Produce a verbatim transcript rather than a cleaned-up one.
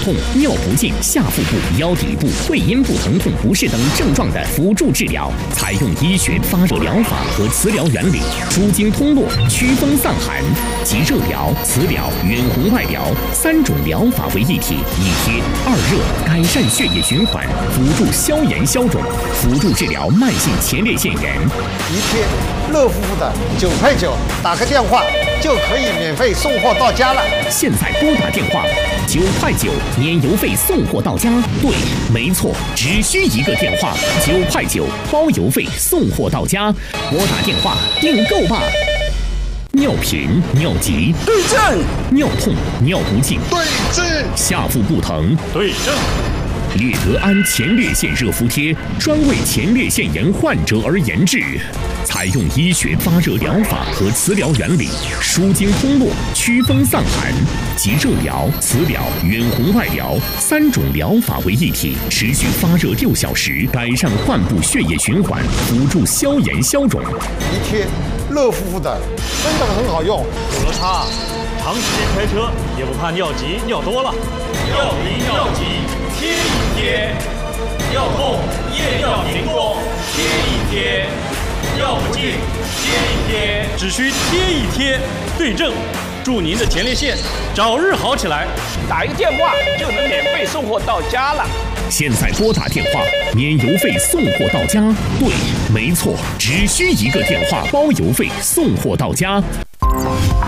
痛、尿不尽、下腹部、腰底部、会阴部疼痛不适等症状的辅助治疗，采用医学发热疗法和磁疗原理，舒筋通络、祛风散寒，集热疗、磁疗、远红外疗三种疗法为一体，一贴二热，改善血液循环，辅助消炎消肿，辅助治疗慢性前列腺炎。 一贴热乎乎的九块九，打个电话就可以免费送货到家了。 现在拨打电话，九块九免邮费送货到家。对，没错，只需一个电话，九块九包邮费送货到家。拨打电话订购吧。尿频、尿急对症， 尿痛、尿不尽对症， 下腹部疼对症。 列德安前列腺热敷贴专为前列腺炎患者而研制，采用医学发热疗法和磁疗原理，舒筋通络、祛风散寒，集热疗、磁疗、远红外疗三种疗法为一体，持续发热六小时，改善患部血液循环，辅助消炎消肿。 一贴热乎乎的，真的很好用。 有了它，长时间开车也不怕尿急尿多了。 尿频尿急贴一贴，尿痛夜尿频多贴一贴，尿不尽贴一贴， 只需贴一贴，对症，祝您的前列腺早日好起来。 打一个电话就能免费送货到家了。 现在拨打电话，免邮费送货到家。对，没错，只需一个电话，包邮费送货到家。